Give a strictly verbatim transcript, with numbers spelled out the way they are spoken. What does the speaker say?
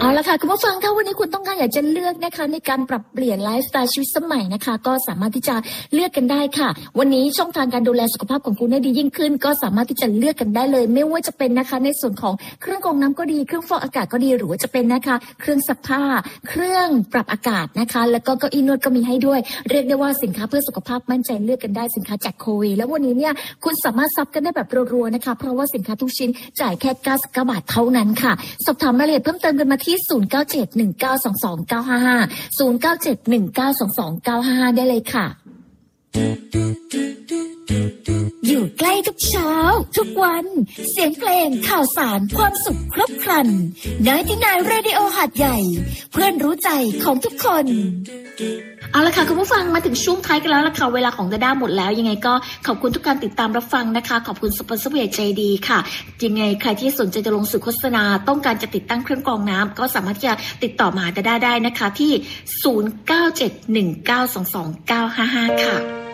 เอาละค่ะคุณผู้ฟังถ้าวันนี้คุณต้องการอยากจะเลือกนะคะในการปรับเปลี่ยนไลฟ์สไตล์ชีวิตสมัยนะคะก็สามารถที่จะเลือกกันได้ค่ะวันนี้ช่องทางการดูแลสุขภาพของคุณให้ดียิ่งขึ้นก็สามารถที่จะเลือกกันได้เลยไม่ว่าจะเป็นนะคะในส่วนของเครื่องกรองน้ำก็ดีเครื่องฟอกอากาศก็ดีหรือว่าจะเป็นนะคะเครื่องซักผ้าเครื่องปรับอากาศนะคะแล้วก็เก้าอี้นวดก็มีให้ด้วยเรียกได้ว่าสินค้าเพื่อสุขภาพมั่นใจเลือกกันได้สินค้าจากโควีแล้ววันนี้เนี่ยคุณสามารถซับกันได้แบบรัวๆนะคะเพราะว่าสินค้าทุกชิ้นจ่ายแค่เก้าสิบเก้าบาทเท่านั้นค่ะสอบถามรายละเอียดเพิ่มเติมกันมาที่ศูนย์ เก้า เจ็ด หนึ่ง เก้า สอง สอง เก้า ห้า ห้า ศูนย์ เก้า เจ็ด หนึ่ง เก้า สอง สอง เก้า ห้า ห้าได้เลยค่ะอยู่ใกล้ทุกเช้าทุกวันเสียงเพลงข่าวสารความสุขครบครันไนน์ตี้ไนน์ Radio หาดใหญ่เพื่อนรู้ใจของทุกคนเอาละค่ะคุณผู้ฟังมาถึงช่วงท้ายกันแล้วล่ะค่ะเวลาของดาด้าหมดแล้วยังไงก็ขอบคุณทุกการติดตามรับฟังนะคะขอบคุณสปอนเซอร์ใหญ่ใจดีค่ะยังไงใครที่สนใจจะลงสื่อโฆษณาต้องการจะติดตั้งเครื่องกรองน้ำก็สามารถที่จะติดต่อมาดาด้าได้นะคะที่ศูนย์ เก้า เจ็ด หนึ่ง เก้า สอง สอง เก้า ห้า ห้าค่ะ